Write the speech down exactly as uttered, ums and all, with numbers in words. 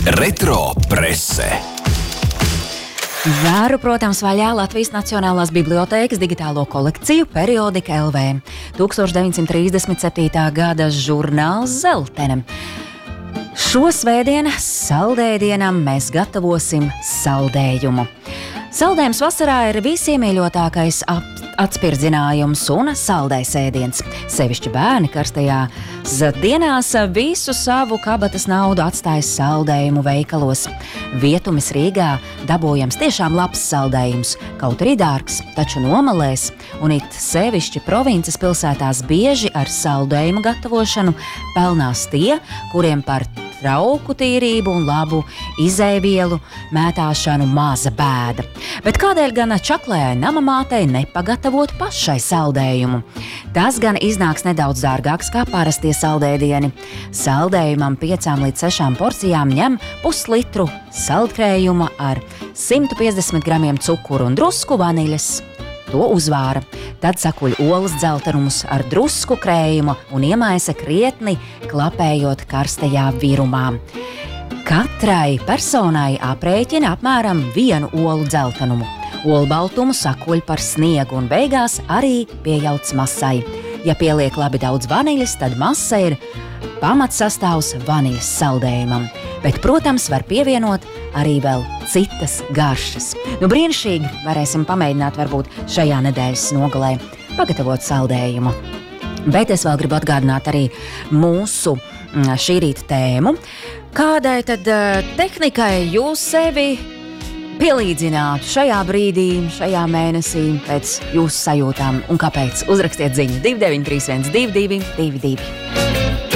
Retro prese. Vēru, protams, vaļā Latvijas Nacionālās bibliotēkas digitālo kolekciju Periodika L V. tūkstoš deviņsimt trīsdesmit septītā gada žurnāls Zeltene. Šo svētdienu saldēdienam mēs gatavosim saldējumu. Saldējums vasarā ir visiemīļotākais atspirdzinājums un saldais ēdiens. Sevišķi bērni karstajās dienās visu savu kabatas naudu atstājas saldējumu veikalos. Vietumis Rīgā dabūjams tiešām labs saldējums, kaut arī dārgs, taču nomalēs, un it sevišķi provinces pilsētās bieži ar saldējumu gatavošanu pelnās tie, kuriem par trauku tīrību un labu izēvielu mētāšanu maza bēda. Bet kādēļ gan čaklējai namamātei nepagatavot pašai saldējumu? Tas gan iznāks nedaudz dārgāks kā parastie saldēdieni. Saldējumam piecām līdz sešām porcijām ņem puslitru saldkrējuma ar simt piecdesmit gramiem cukuru un drusku vaniļas. To uzvāra. Tad sakuļ olas dzeltenumus ar drusku krējuma un iemaisa krietni, klapējot karstajā virumā. Katrai personai aprēķina apmēram vienu olu dzeltenumu. Olbaltumu sakuļ par sniegu un beigās arī piejauc masai. Ja pieliek labi daudz vaniļas, tad masa ir pamatsastāvs vaniļas saldējumam. Bet, protams, var pievienot arī vēl citas garšas. Nu, brīnišķīgi varēsim pamēģināt varbūt šajā nedēļas nogalē pagatavot saldējumu. Bet es vēl gribu atgādināt arī mūsu šī rīta tēmu. Kādai tad uh, tehnikai jūs sevi pielīdzinātu šajā brīdī, šajā mēnesī pēc jūsu sajūtām un kāpēc? Uzrakstiet ziņu divi deviņi trīs viens divi divi divi divi.